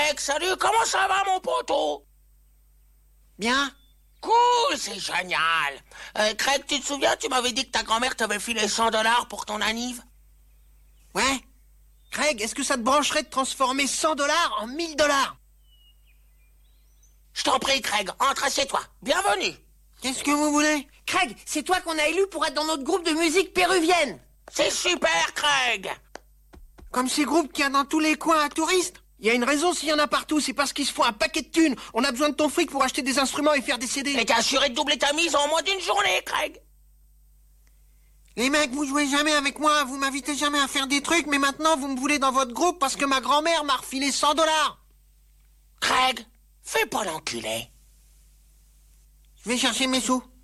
Craig, salut, comment ça va, mon poteau? Bien. Cool, c'est génial. Craig, tu te souviens, tu m'avais dit que ta grand-mère t'avait filé 100 $ pour ton anniv? Ouais. Craig, est-ce que ça te brancherait de transformer 100 $ en 1000 $? Je t'en prie, Craig, entre, assieds-toi. Bienvenue. Qu'est-ce que vous voulez? Craig, c'est toi qu'on a élu pour être dans notre groupe de musique péruvienne. C'est super, Craig. Comme ces groupes qu'il y a dans tous les coins à touristes. Il y a une raison s'il y en a partout, c'est parce qu'ils se font un paquet de thunes. On a besoin de ton fric pour acheter des instruments et faire des CD. Et t'es assuré de doubler ta mise en moins d'une journée, Craig. Les mecs, vous jouez jamais avec moi, vous m'invitez jamais à faire des trucs, mais maintenant vous me voulez dans votre groupe parce que ma grand-mère m'a refilé 100 $. Craig, fais pas l'enculé. Je vais chercher mes sous.